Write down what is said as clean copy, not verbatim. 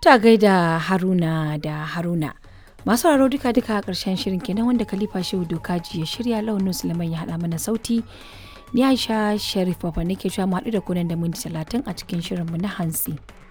Ta gaida Haruna da Haruna. Masu sauraro duka-duka a ƙarshen shirin kenan wanda Khalifa Shehu Dokaji ya shirya, Launin Suleiman ya haɗa mana sauti. Ni Aisha Sharif Baba nake cewa mu haɗu da ku nan da minti 30 a cikin shirinmu na hantsi.